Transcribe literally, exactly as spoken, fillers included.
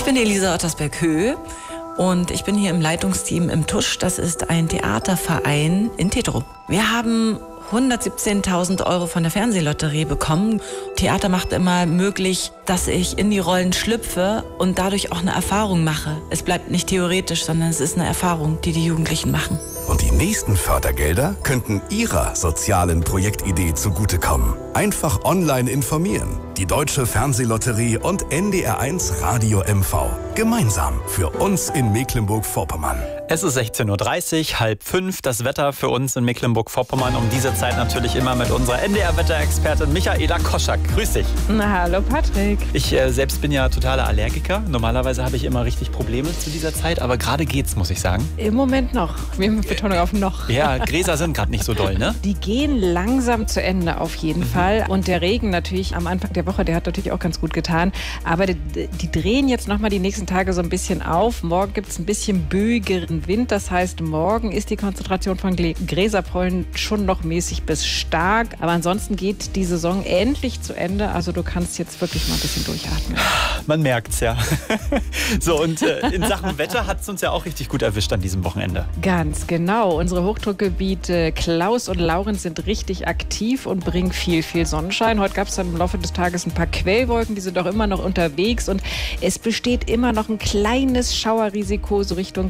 bin Elisa Ottersberg-Höh und ich bin hier im Leitungsteam im Tusch. Das ist ein Theaterverein in Tetro. Wir haben hundertsiebzehntausend Euro von der Fernsehlotterie bekommen. Theater macht immer möglich, dass ich in die Rollen schlüpfe und dadurch auch eine Erfahrung mache. Es bleibt nicht theoretisch, sondern es ist eine Erfahrung, die die Jugendlichen machen. Und die nächsten Fördergelder könnten Ihrer sozialen Projektidee zugutekommen. Einfach online informieren. Die Deutsche Fernsehlotterie und N D R eins Radio M V. Gemeinsam für uns in Mecklenburg-Vorpommern. Es ist sechzehn Uhr dreißig, halb fünf. Das Wetter für uns in Mecklenburg-Vorpommern um diese Zeit natürlich immer mit unserer N D R-Wetterexpertin Michaela Koschak. Grüß dich. Na, hallo Patrick. Ich äh, selbst bin ja totaler Allergiker. Normalerweise habe ich immer richtig Probleme zu dieser Zeit, aber gerade geht's, muss ich sagen. Im Moment noch. Wir haben Betonung auf noch. Ja, Gräser sind gerade nicht so doll, ne? Die gehen langsam zu Ende auf jeden mhm. Fall. Und der Regen natürlich am Anfang der Woche, der hat natürlich auch ganz gut getan. Aber die, die drehen jetzt nochmal die nächsten Tage so ein bisschen auf. Morgen gibt es ein bisschen böigeren Wind. Das heißt, morgen ist die Konzentration von Gräserpollen schon noch mäßig bis stark. Aber ansonsten geht die Saison endlich zu Ende. Also du kannst jetzt wirklich mal ein bisschen durchatmen. Man merkt's ja. So, und äh, in Sachen Wetter hat es uns ja auch richtig gut erwischt an diesem Wochenende. Ganz genau. Unsere Hochdruckgebiete Klaus und Laurenz sind richtig aktiv und bringen viel, viel Sonnenschein. Heute gab es dann im Laufe des Tages ein paar Quellwolken, die sind auch immer noch unterwegs. Und es besteht immer noch ein kleines Schauerrisiko so Richtung